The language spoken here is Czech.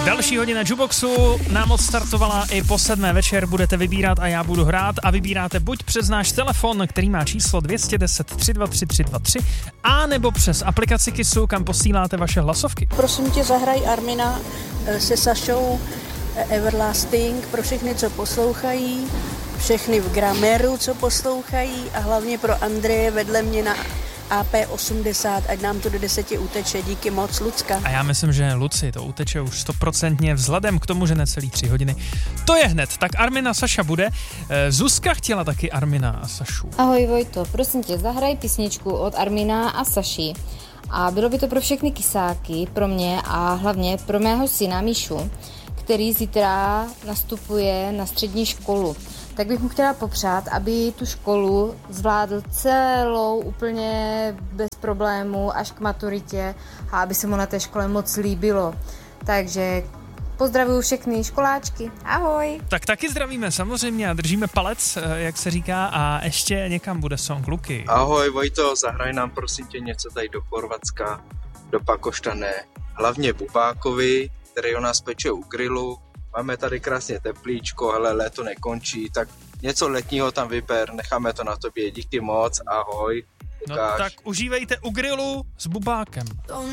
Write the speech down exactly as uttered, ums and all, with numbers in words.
Další hodina Jukeboxu nám odstartovala i po sedmé večer. Budete vybírat a já budu hrát a vybíráte buď přes náš telefon, který má číslo dvě deset tři dva tři tři dva tři, a nebo přes aplikaci Kissu, kam posíláte vaše hlasovky. Prosím tě, zahraj Armina se Sašou Everlasting pro všechny, co poslouchají, všechny v Grameru, co poslouchají, a hlavně pro Andreje vedle mě na A P osmdesát, ať nám to do deseti uteče. Díky moc, Lucka. A já myslím, že Luci to uteče už stoprocentně vzhledem k tomu, že necelý tři hodiny. To je hned, tak Armina Saša bude. Zuzka chtěla taky Armina a Sašu. Ahoj Vojto, prosím tě, zahraj písničku od Armina a Saši. A bylo by to pro všechny kysáky, pro mě a hlavně pro mého syna Míšu, který zítra nastupuje na střední školu. Tak bych mu chtěla popřát, aby tu školu zvládl celou úplně bez problémů až k maturitě a aby se mu na té škole moc líbilo. Takže pozdravuju všechny školáčky. Ahoj. Tak taky zdravíme samozřejmě a držíme palec, jak se říká, a ještě někam bude song Luky. Ahoj Vojto, zahraj nám prosím tě něco tady do Chorvatska, do Pakoštane, hlavně Bubákovi, který u nás peče u grilu. Máme tady krásně teplíčko, hele, léto nekončí, tak něco letního tam vyber, necháme to na tobě, díky moc, ahoj. No tak užívejte u grilu s Bubákem. Don't